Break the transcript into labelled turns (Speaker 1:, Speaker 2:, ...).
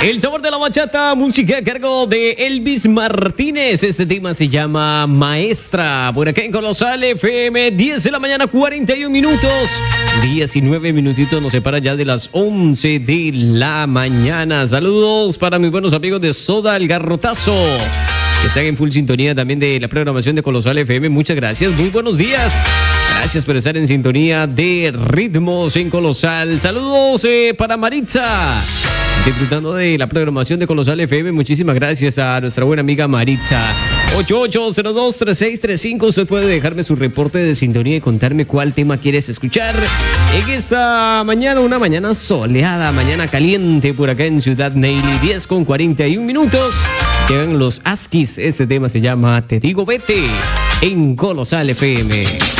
Speaker 1: El sabor de la bachata, música a cargo de Elvis Martínez. Este tema se llama Maestra. Por acá en Colosal FM, 10 de la mañana, 41 minutos. 19 minutitos nos separa ya de las 11 de la mañana. Saludos para mis buenos amigos de Soda El Garrotazo, que están en full sintonía también de la programación de Colosal FM. Muchas gracias, muy buenos días. Gracias por estar en sintonía de Ritmos en Colosal. Saludos para Maritza, disfrutando de la programación de Colosal FM. Muchísimas gracias a nuestra buena amiga Maritza. 88023635. Usted puede dejarme su reporte de sintonía y contarme cuál tema quieres escuchar en esta mañana, una mañana soleada, mañana caliente por acá en Ciudad Neyli. 10:41 minutos. Llegan los Askis. Este tema se llama Te digo vete en Colosal FM.